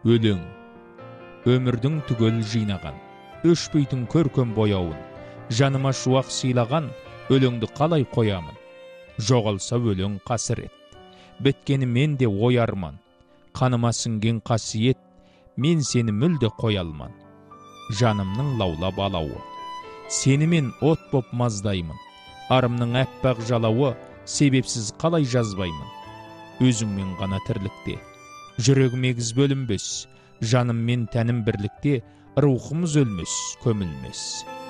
Өлең, өмірдің түгел жинаған, өшпейтін көркем бояуын, жаныма шуақ сыйлаған, өлеңді қалай қоямын? Жоғалса өлең қасірет, біткені мен де ой арман, қаныма сіңген қасиет, мен сені мүлде қоя алман. Жанымның лаулап алауы, сені мен от боп маздаймын, арымның әппақ жалауы, себепсіз қалай жазбаймын. Өзіңмен ғана тірлікте, жүрегім егіз бөлінбес, жаным мен тәнім бірлікте, рухымыз өлмес, көмілмес.